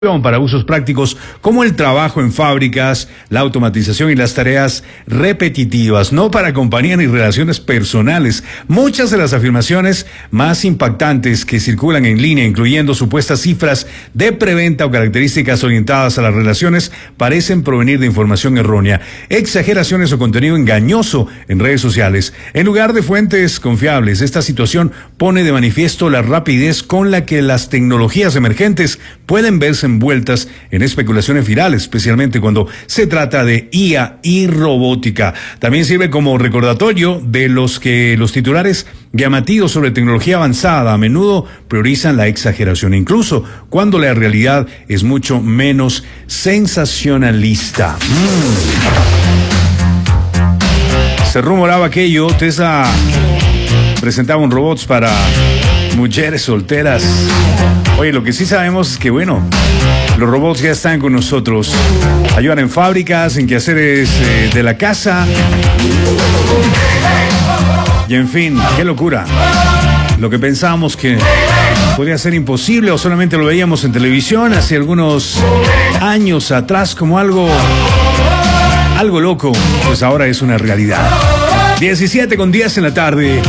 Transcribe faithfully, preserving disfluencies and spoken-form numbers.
para usos prácticos como el trabajo en fábricas, la automatización y las tareas repetitivas, no para compañía ni relaciones personales. Muchas de las afirmaciones más impactantes que circulan en línea, incluyendo supuestas cifras de preventa o características orientadas a las relaciones, parecen provenir de información errónea, exageraciones o contenido engañoso en redes sociales. En lugar de fuentes confiables, esta situación pone de manifiesto la rapidez con la que las tecnologías emergentes pueden verse envueltas en especulaciones virales, especialmente cuando se trata de I A y robótica. También sirve como recordatorio de los que los titulares llamativos sobre tecnología avanzada a menudo priorizan la exageración, incluso cuando la realidad es mucho menos sensacionalista. Mm. Se rumoraba aquello, Tesla presentaba un robot para mujeres solteras. Oye, lo que sí sabemos es que, bueno, los robots ya están con nosotros. Ayudan en fábricas, en quehaceres eh, de la casa. Y en fin, qué locura. Lo que pensábamos que podría ser imposible o solamente lo veíamos en televisión hace algunos años atrás como algo, algo loco, pues ahora es una realidad. diecisiete con diez en la tarde.